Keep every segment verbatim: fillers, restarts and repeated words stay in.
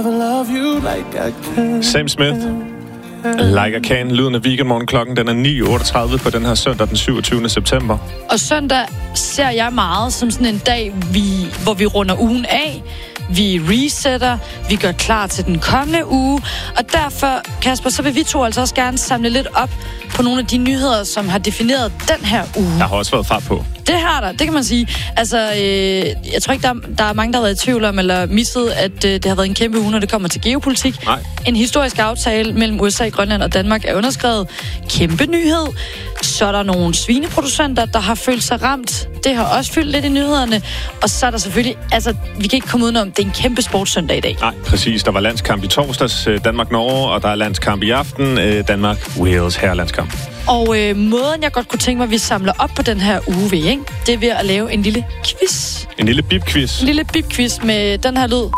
Sam Smith, Like I Can, lyden af weekendmorgen. Klokken den er ni otteogtredive på den her søndag den syvogtyvende september. Og søndag ser jeg meget som sådan en dag, vi, hvor vi runder ugen af. Vi resetter, vi gør klar til den kommende uge. Og derfor, Kasper, så vil vi to altså også gerne samle lidt op på nogle af de nyheder, som har defineret den her uge. Der har også været fart på. Det har der, det kan man sige. Altså, øh, jeg tror ikke, der, der er mange, der har været i tvivl om, eller misset, at øh, det har været en kæmpe uge, når det kommer til geopolitik. Nej. En historisk aftale mellem U S A, Grønland og Danmark er underskrevet. Kæmpe nyhed. Så er der nogle svineproducenter, der har følt sig ramt. Det har også fyldt lidt i nyhederne. Og så er der selvfølgelig, altså, vi kan ikke komme udenom, det er en kæmpe sportssøndag i dag. Nej, præcis. Der var landskamp i torsdags, Danmark-Norge, og der er landskamp i aften, Danmark-Wales herrelandskamp. Og øh, måden, jeg godt kunne tænke mig, at vi samler op på den her uge ved, ikke? Det er ved at lave en lille quiz. En lille bip-quiz. En lille bip-quiz med den her lyd.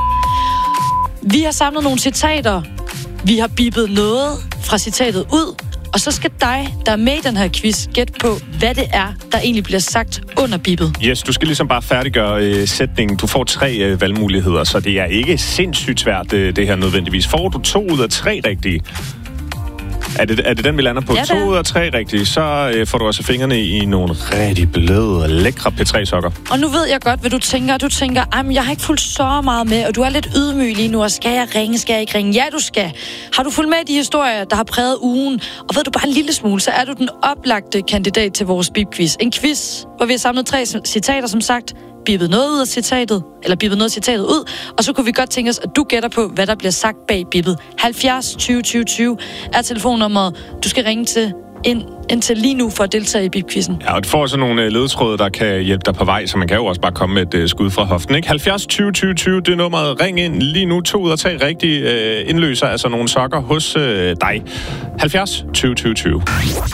Vi har samlet nogle citater. Vi har bippet noget fra citatet ud. Og så skal dig, der er med i den her quiz, gætte på, hvad det er, der egentlig bliver sagt under bippet. Yes, du skal ligesom bare færdiggøre øh, sætningen. Du får tre øh, valgmuligheder, så det er ikke sindssygt svært, øh, det her nødvendigvis. Får du to ud af tre rigtige? Er det, er det den, vi lander på? Ja, to ud af tre rigtige, så øh, får du altså fingrene i nogle rigtig bløde og lækre P tre sokker. Og nu ved jeg godt, hvad du tænker. Du tænker, jeg har ikke fulgt så meget med, og du er lidt ydmyg lige nu, og skal jeg ringe, skal jeg ikke ringe? Ja, du skal. Har du fulgt med i de historier, der har præget ugen, og ved du bare en lille smule, så er du den oplagte kandidat til vores bip-quiz. En quiz, hvor vi har samlet tre citater, som sagt, bippet noget ud af citatet, eller bippet noget af citatet ud, og så kunne vi godt tænke os, at du gætter på, hvad der bliver sagt bag bippet. halvfjerds tyve tyve tyve er telefonnummeret, du skal ringe til ind, indtil lige nu for at deltage i bip-quizzen. Ja, og du får så nogle ledetråde, der kan hjælpe dig på vej, så man kan jo også bare komme med et uh, skud fra hoften, ikke? halvfjerds tyve tyve tyve, det er nummeret. Ring ind lige nu. To ud af tre rigtige uh, indløser altså nogle sokker hos uh, dig. halvfjerds tyve tyve tyve.